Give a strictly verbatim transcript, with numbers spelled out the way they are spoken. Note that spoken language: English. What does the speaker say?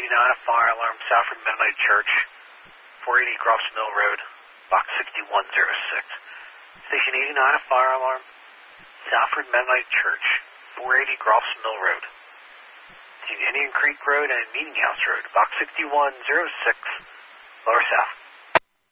eighty-nine, a fire alarm, Southford Mennonite Church, four eighty Groff's Mill Road, box sixty-one oh six. Station eighty-nine, a fire alarm, Southford Mennonite Church, four eighty Groff's Mill Road. Indian Creek Road and Meeting House Road, box sixty-one oh six, Lower South.